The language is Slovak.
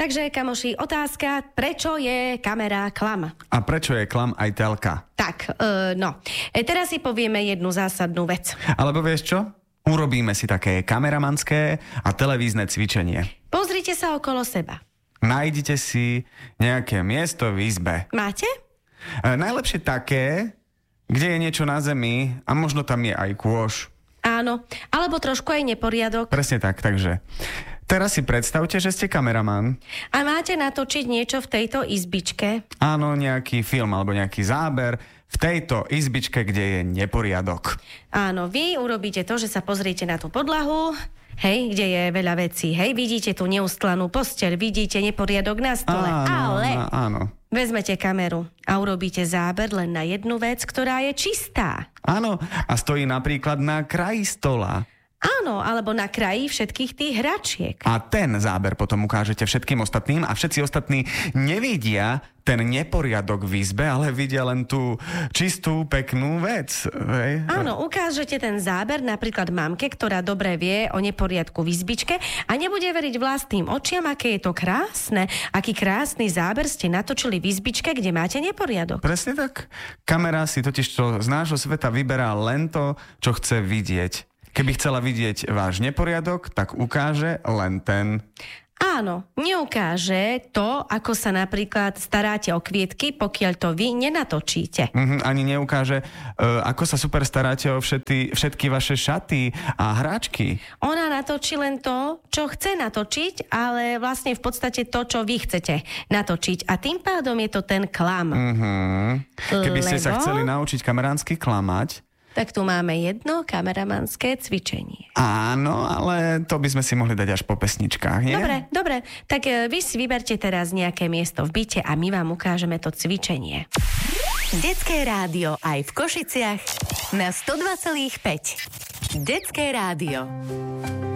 Takže, kamoši, otázka, prečo je kamera klam? A prečo je klam aj telka? Tak, teraz si povieme jednu zásadnú vec. Alebo vieš čo? Urobíme si také kameramanské a televízne cvičenie. Pozrite sa okolo seba. Nájdite si nejaké miesto v izbe. Máte? Najlepšie také, kde je niečo na zemi a možno tam je aj kôž. Áno, alebo trošku aj neporiadok. Presne tak, takže teraz si predstavte, že ste kameraman. A máte natočiť niečo v tejto izbičke? Áno, nejaký film alebo nejaký záber v tejto izbičke, kde je neporiadok. Áno, vy urobíte to, že sa pozriete na tú podlahu, hej, kde je veľa vecí, hej, vidíte tú neustlanú posteľ, vidíte neporiadok na stole, Áno. Vezmete kameru a urobíte záber len na jednu vec, ktorá je čistá. Áno, a stojí napríklad na kraji stola. Áno, alebo na kraji všetkých tých hračiek. A ten záber potom ukážete všetkým ostatným a všetci ostatní nevidia ten neporiadok v izbe, ale vidia len tú čistú, peknú vec. Hej? Áno, ukážete ten záber napríklad mamke, ktorá dobre vie o neporiadku v izbičke a nebude veriť vlastným očiam, aké je to krásne, aký krásny záber ste natočili v izbičke, kde máte neporiadok. Presne tak. Kamera si totiž z nášho sveta vyberá len to, čo chce vidieť. Keby chcela vidieť váš neporiadok, tak ukáže len ten. Áno, neukáže to, ako sa napríklad staráte o kvietky, pokiaľ to vy nenatočíte. Ani neukáže, ako sa super staráte o všetky vaše šaty a hráčky. Ona natočí len to, čo chce natočiť, ale vlastne v podstate to, čo vy chcete natočiť. A tým pádom je to ten klam. Keby ste sa chceli naučiť kameránsky klamať, tak tu máme jedno kameramanské cvičenie. Áno, ale to by sme si mohli dať až po pesničkách, nie? Dobre. Tak vy si vyberte teraz nejaké miesto v byte a my vám ukážeme to cvičenie. Detské rádio aj v Košiciach na 102,5. Detské rádio.